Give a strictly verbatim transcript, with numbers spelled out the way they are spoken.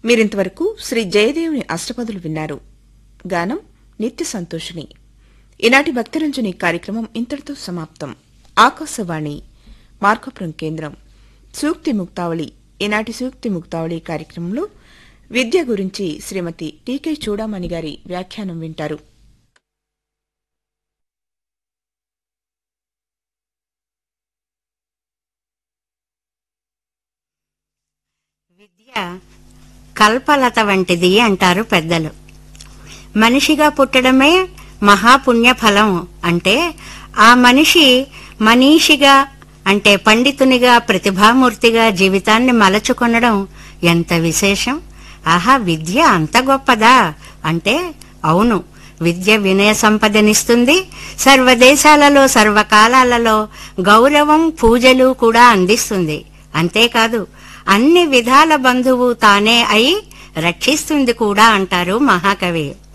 మీరింతవరకు శ్రీ జయదేవుని అష్టపదులు విన్నారు. గానం నిత్య సంతోషిని. ఈనాటి భక్తిరంజని కార్యక్రమం ఇంతటితో సమాప్తం. ఆకాశవాణి మార్కాపురం కేంద్రం. సూక్తి ముక్తావళి. ఈనాటి సూక్తి ముక్తావళి కార్యక్రమంలో విద్య గురించి శ్రీమతి టీకే చూడామణి గారి వ్యాఖ్యానం వింటారు. విద్య కల్పలత వంటిది అంటారు పెద్దలు. మనిషిగా పుట్టడమే మహాపుణ్య ఫలం. అంటే ఆ మనిషి మనీషిగా అంటే పండితునిగా ప్రతిభామూర్తిగా జీవితాన్ని మలచుకొనడం ఎంత విశేషం. ఆహా, విద్య అంత గొప్పదా అంటే అవును, విద్య వినయ సంపదనిస్తుంది. సర్వదేశాలలో సర్వకాలాలలో గౌరవం పూజలు కూడా అందిస్తుంది. అంతేకాదు అన్ని విధాల బంధువు తానే అయి రక్షిస్తుంది కూడా అంటారు మహాకవి.